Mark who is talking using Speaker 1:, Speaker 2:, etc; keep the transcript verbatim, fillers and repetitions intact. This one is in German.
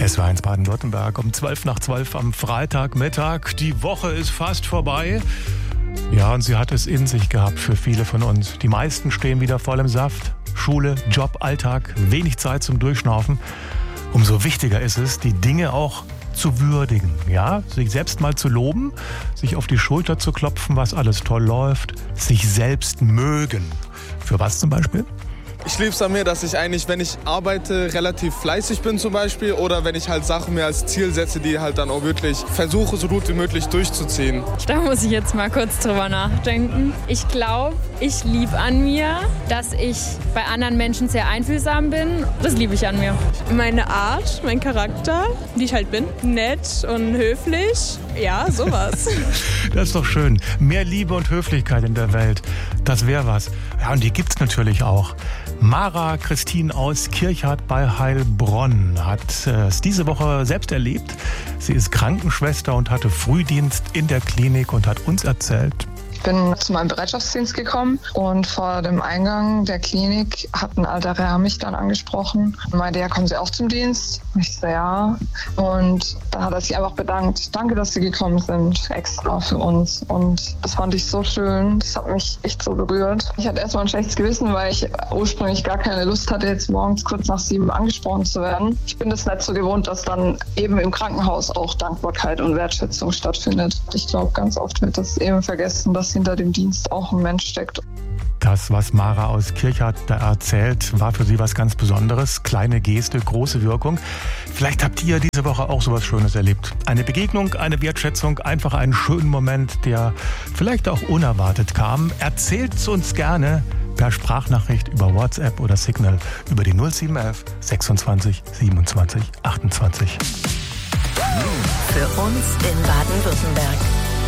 Speaker 1: S W R eins Baden-Württemberg um zwölf nach zwölf am Freitagmittag. Die Woche ist fast vorbei. Ja, und sie hat es in sich gehabt für viele von uns. Die meisten stehen wieder voll im Saft. Schule, Job, Alltag, wenig Zeit zum Durchschnaufen. Umso wichtiger ist es, die Dinge auch zu würdigen. Ja, sich selbst mal zu loben, sich auf die Schulter zu klopfen, was alles toll läuft. Sich selbst mögen. Für was zum Beispiel?
Speaker 2: Ich liebe es an mir, dass ich eigentlich, wenn ich arbeite, relativ fleißig bin zum Beispiel. Oder wenn ich halt Sachen mir als Ziel setze, die halt dann auch wirklich versuche, so gut wie möglich durchzuziehen.
Speaker 3: Da muss ich jetzt mal kurz drüber nachdenken. Ich glaube, ich liebe an mir, dass ich bei anderen Menschen sehr einfühlsam bin. Das liebe ich an mir.
Speaker 4: Meine Art, mein Charakter, wie ich halt bin. Nett und höflich. Ja, sowas.
Speaker 1: Das ist doch schön. Mehr Liebe und Höflichkeit in der Welt. Das wäre was. Ja, und die gibt's natürlich auch. Mara Christine aus Kirchhardt bei Heilbronn hat es diese Woche selbst erlebt. Sie ist Krankenschwester und hatte Frühdienst in der Klinik und hat uns erzählt:
Speaker 5: Ich bin zu meinem Bereitschaftsdienst gekommen und vor dem Eingang der Klinik hat ein alter Herr mich dann angesprochen und meinte, ja, kommen Sie auch zum Dienst? Ich so, ja. Und da hat er sich einfach bedankt. Danke, dass Sie gekommen sind, extra für uns. Und das fand ich so schön. Das hat mich echt so berührt. Ich hatte erstmal ein schlechtes Gewissen, weil ich ursprünglich gar keine Lust hatte, jetzt morgens kurz nach sieben angesprochen zu werden. Ich bin das nicht so gewohnt, dass dann eben im Krankenhaus auch Dankbarkeit und Wertschätzung stattfindet. Ich glaube, ganz oft wird das eben vergessen, dass hinter dem Dienst auch ein Mensch steckt.
Speaker 1: Das, was Mara aus Kirchhardt da erzählt, war für sie was ganz Besonderes. Kleine Geste, große Wirkung. Vielleicht habt ihr diese Woche auch sowas Schönes erlebt. Eine Begegnung, eine Wertschätzung, einfach einen schönen Moment, der vielleicht auch unerwartet kam. Erzählt es uns gerne per Sprachnachricht über WhatsApp oder Signal über die null sieben elf sechsundzwanzig siebenundzwanzig achtundzwanzig.
Speaker 6: Für uns in Baden-Württemberg.